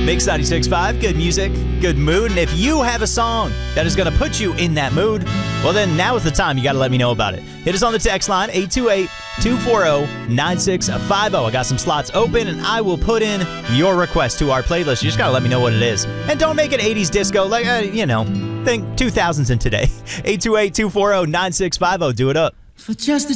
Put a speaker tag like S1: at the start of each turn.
S1: Mix 96.5, good music, good mood. And if you have a song that is going to put you in that mood, well, then now is the time. You got to let me know about it. Hit us on the text line, 828-240-9650. I got some slots open, and I will put in your request to our playlist. You just got to let me know what it is. And don't make it 80s disco, like, think 2000s and today. 828-240-9650. Do it up.
S2: For just